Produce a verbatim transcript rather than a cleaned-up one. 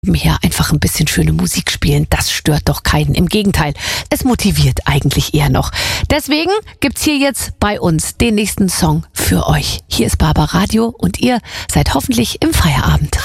Hier einfach ein bisschen schöne Musik spielen, das stört doch keinen. Im Gegenteil, es motiviert eigentlich eher noch. Deswegen gibt's hier jetzt bei uns den nächsten Song für euch. Hier ist Barbaradio und ihr seid hoffentlich im Feierabend.